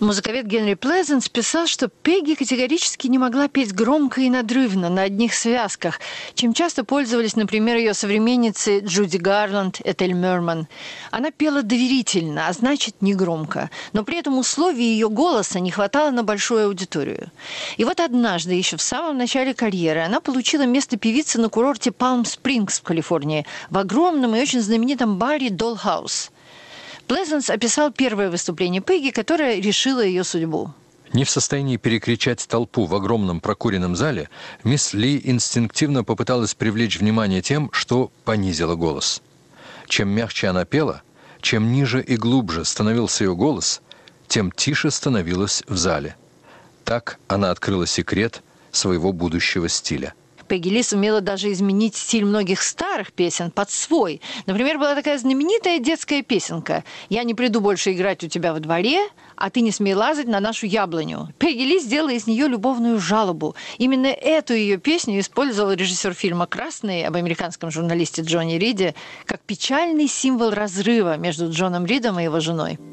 Музыковед Генри Плезенс писал, что Пегги категорически не могла петь громко и надрывно на одних связках, чем часто пользовались, например, ее современницы Джуди Гарланд, Этель Мерман. Она пела доверительно, а значит, негромко, но при этом условий ее голоса не хватало на большую аудиторию. И вот однажды, еще в самом начале карьеры, она получила место певицы на курорте Палм-Спрингс в Калифорнии в огромном и очень знаменитом баре «Долл-хаус». Плезенс описал первое выступление Пегги, которое решило ее судьбу. Не в состоянии перекричать толпу в огромном прокуренном зале, мисс Ли инстинктивно попыталась привлечь внимание тем, что понизила голос. Чем мягче она пела, чем ниже и глубже становился ее голос, тем тише становилась в зале. Так она открыла секрет своего будущего стиля. Пегги Ли сумела даже изменить стиль многих старых песен под свой. Например, была такая знаменитая детская песенка «Я не приду больше играть у тебя во дворе, а ты не смей лазать на нашу яблоню». Пегги Ли сделала из нее любовную жалобу. Именно эту ее песню использовал режиссер фильма «Красный» об американском журналисте Джонни Риде как печальный символ разрыва между Джоном Ридом и его женой.